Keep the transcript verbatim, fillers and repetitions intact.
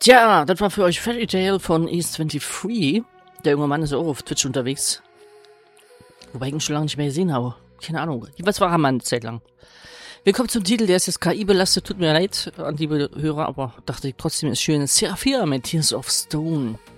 Tja, das war für euch Fairy Tail von Ace dreiundzwanzig. Der junge Mann ist auch auf Twitch unterwegs. Wobei ich ihn schon lange nicht mehr gesehen habe. Keine Ahnung. Was war er mal eine Zeit lang? Willkommen zum Titel, der ist jetzt K I belastet. Tut mir leid an liebe Hörer, aber dachte ich trotzdem ist schön. Seraphia mit Tears of Stone.